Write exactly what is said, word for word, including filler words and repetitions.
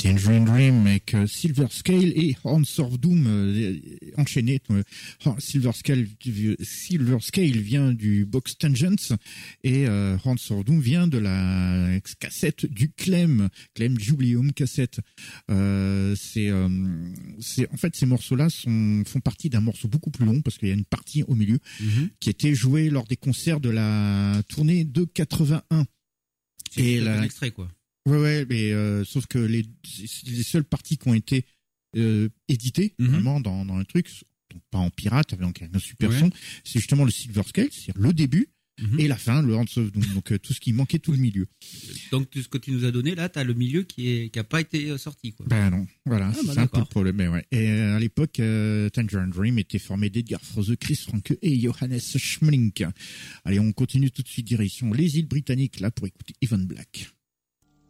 Tangerine Dream avec euh, Silver Scale et Horns of Doom euh, enchaînés. Euh, Silver Scale, Silver Scale vient du box Tangents et euh, Horns of Doom vient de la cassette du Clem, Clem Jubileum cassette. Euh, c'est, euh, c'est en fait ces morceaux-là sont font partie d'un morceau beaucoup plus long parce qu'il y a une partie au milieu mm-hmm. qui était jouée lors des concerts de la tournée de quatre-vingt-un. C'est et la... un extrait quoi. Ouais, ouais, mais euh, sauf que les, les seules parties qui ont été euh, éditées mm-hmm. vraiment dans, dans un truc, donc pas en pirate, avec un super ouais. son, c'est justement le Silver Scale, c'est-à-dire le début mm-hmm. et la fin, le Horns of Doom. Donc euh, tout ce qui manquait, tout le milieu. Donc tout ce que tu nous as donné là, t'as le milieu qui est qui a pas été sorti quoi. Ben non, voilà, ah, c'est bah, un peu le problème. Mais ouais. Et euh, à l'époque, euh, Tangerine Dream était formé d'Edgar Froese, Chris Franke et Johannes Schmlink. Allez, on continue tout de suite direction les îles Britanniques là pour écouter Even Black.